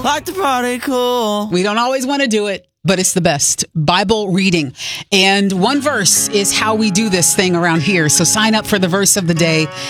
Like the party cool. We don't always want to do it, but it's the best. Bible reading. And one verse is how we do this thing around here. So sign up for the verse of the day